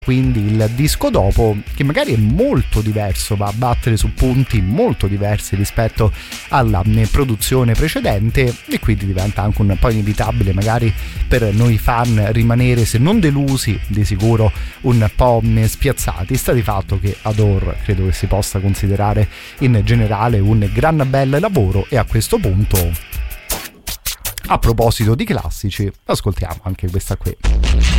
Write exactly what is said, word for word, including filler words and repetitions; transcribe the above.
quindi il disco dopo, che magari è molto diverso, va a battere su punti molto diversi rispetto alla produzione precedente, e quindi diventa anche un po' inevitabile magari per noi fan rimanere, se non delusi, di sicuro un po' spiazzati. Sta di fatto che Adore credo che si possa considerare in generale un gran bel lavoro, e a questo punto, a proposito di classici, ascoltiamo anche questa qui.